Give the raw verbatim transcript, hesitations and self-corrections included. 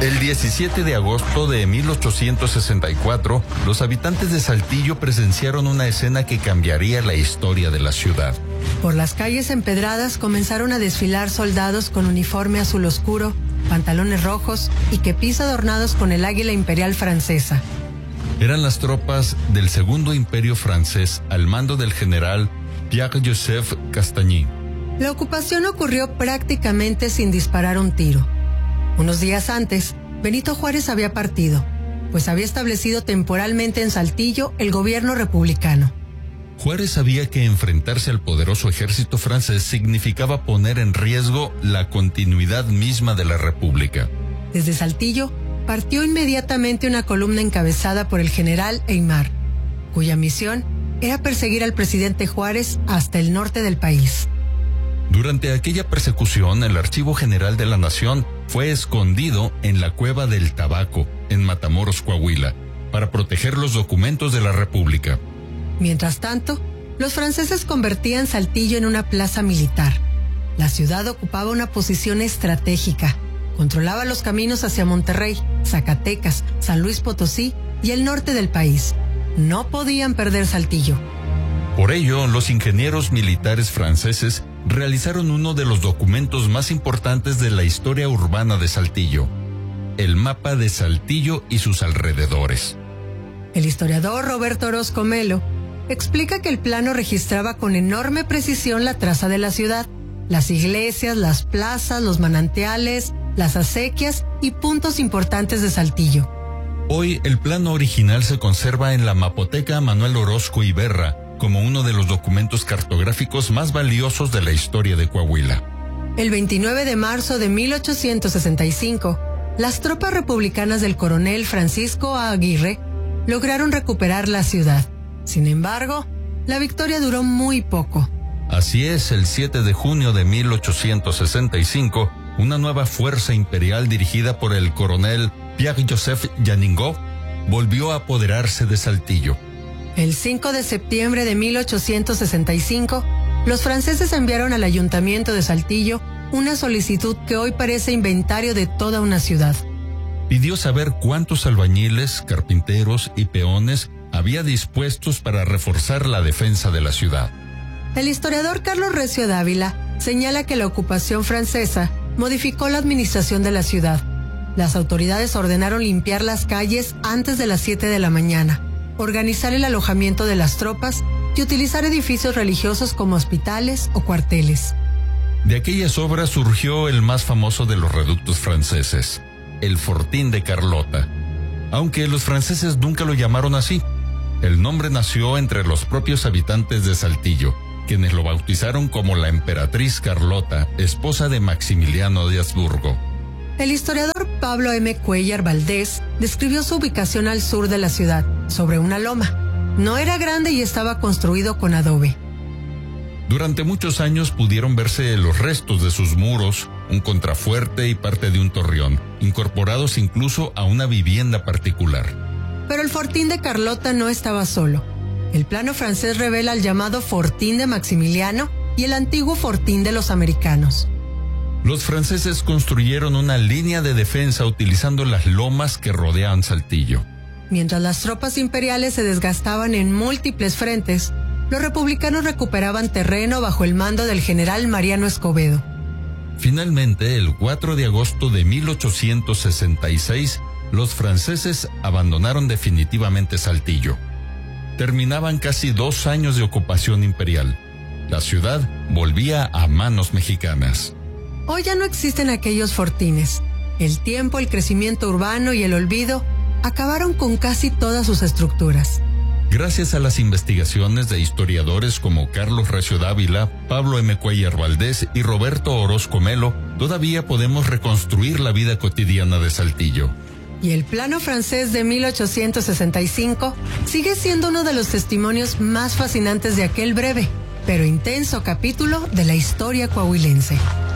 El diecisiete de agosto de mil ochocientos sesenta y cuatro, los habitantes de Saltillo presenciaron una escena que cambiaría la historia de la ciudad. Por las calles empedradas comenzaron a desfilar soldados con uniforme azul oscuro, pantalones rojos y kepis adornados con el águila imperial francesa. Eran las tropas del Segundo Imperio Francés al mando del general Pierre-Joseph Castagny. La ocupación ocurrió prácticamente sin disparar un tiro. Unos días antes, Benito Juárez había partido, pues había establecido temporalmente en Saltillo el gobierno republicano. Juárez sabía que enfrentarse al poderoso ejército francés significaba poner en riesgo la continuidad misma de la República. Desde Saltillo, partió inmediatamente una columna encabezada por el general Aymar, cuya misión era perseguir al presidente Juárez hasta el norte del país. Durante aquella persecución, el Archivo General de la Nación fue escondido en la Cueva del Tabaco, en Matamoros, Coahuila, para proteger los documentos de la República. Mientras tanto, los franceses convertían Saltillo en una plaza militar. La ciudad ocupaba una posición estratégica. Controlaba los caminos hacia Monterrey, Zacatecas, San Luis Potosí y el norte del país. No podían perder Saltillo. Por ello, los ingenieros militares franceses realizaron uno de los documentos más importantes de la historia urbana de Saltillo, el mapa de Saltillo y sus alrededores. El historiador Roberto Orozco Melo explica que el plano registraba con enorme precisión la traza de la ciudad, las iglesias, las plazas, los manantiales, las acequias y puntos importantes de Saltillo. Hoy el plano original se conserva en la Mapoteca Manuel Orozco Iberra como uno de los documentos cartográficos más valiosos de la historia de Coahuila. El veintinueve de marzo de mil ochocientos sesenta y cinco, las tropas republicanas del coronel Francisco A. Aguirre lograron recuperar la ciudad. Sin embargo, la victoria duró muy poco. Así es, el siete de junio de mil ochocientos sesenta y cinco, una nueva fuerza imperial dirigida por el coronel Pierre-Joseph Janingo volvió a apoderarse de Saltillo. El cinco de septiembre de mil ochocientos sesenta y cinco, los franceses enviaron al ayuntamiento de Saltillo una solicitud que hoy parece inventario de toda una ciudad. Pidió saber cuántos albañiles, carpinteros y peones había dispuestos para reforzar la defensa de la ciudad. El historiador Carlos Recio Dávila señala que la ocupación francesa modificó la administración de la ciudad. Las autoridades ordenaron limpiar las calles antes de las siete de la mañana, organizar el alojamiento de las tropas y utilizar edificios religiosos como hospitales o cuarteles. De aquellas obras surgió el más famoso de los reductos franceses, el Fortín de Carlota, aunque los franceses nunca lo llamaron así. El nombre nació entre los propios habitantes de Saltillo, quienes lo bautizaron como la emperatriz Carlota, esposa de Maximiliano de Habsburgo. El historiador Pablo M. Cuellar Valdés describió su ubicación al sur de la ciudad, sobre una loma. No era grande y estaba construido con adobe. Durante muchos años pudieron verse los restos de sus muros, un contrafuerte y parte de un torreón, incorporados incluso a una vivienda particular. Pero el Fortín de Carlota no estaba solo. El plano francés revela el llamado Fortín de Maximiliano y el antiguo Fortín de los americanos. Los franceses construyeron una línea de defensa utilizando las lomas que rodeaban Saltillo. Mientras las tropas imperiales se desgastaban en múltiples frentes, los republicanos recuperaban terreno bajo el mando del general Mariano Escobedo. Finalmente, el cuatro de agosto de mil ochocientos sesenta y seis, los franceses abandonaron definitivamente Saltillo. Terminaban casi dos años de ocupación imperial. La ciudad volvía a manos mexicanas. Hoy ya no existen aquellos fortines. El tiempo, el crecimiento urbano y el olvido acabaron con casi todas sus estructuras. Gracias a las investigaciones de historiadores como Carlos Recio Dávila, Pablo M. Cuellar Valdés y Roberto Orozco Melo, todavía podemos reconstruir la vida cotidiana de Saltillo. Y el plano francés de mil ochocientos sesenta y cinco sigue siendo uno de los testimonios más fascinantes de aquel breve, pero intenso capítulo de la historia coahuilense.